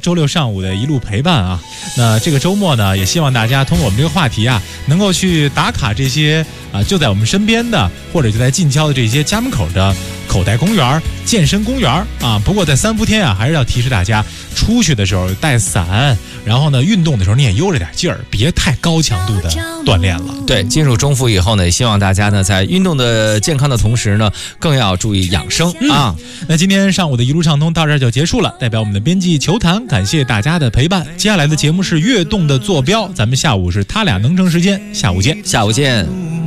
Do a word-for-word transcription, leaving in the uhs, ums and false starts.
周六上午的一路陪伴啊。那这个周末呢，也希望大家通过我们这个话题啊，能够去打卡这些啊就在我们身边的，或者就在近郊的这些家门口的口袋公园、健身公园啊。不过在三伏天啊，还是要提示大家，出去的时候带伞，然后呢，运动的时候你也悠着点劲儿，别太高强度的锻炼了。 对，进入中伏以后呢，也希望大家呢在运动的健康的同时呢，更要注意养生、嗯、啊。 那今天上午的一路畅通到这儿就结束了，代表我们的编辑球坛感谢大家的陪伴。接下来的节目是跃动的坐标，咱们下午是他俩能成时间，下午见， 下午见。